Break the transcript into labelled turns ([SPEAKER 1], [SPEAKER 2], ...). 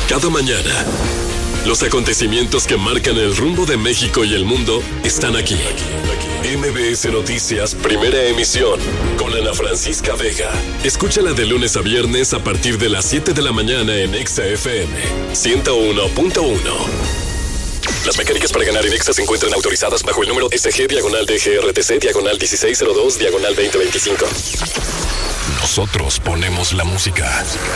[SPEAKER 1] Cada mañana, los acontecimientos que marcan el rumbo de México y el mundo están aquí. MBS Noticias, primera emisión, con Ana Francisca Vega. Escúchala de lunes a viernes a partir de las 7 de la mañana en Exa FM 101.1. Las mecánicas para ganar en Exa se encuentran autorizadas bajo el número SG-DGRTC-1602-2025. Nosotros ponemos la música.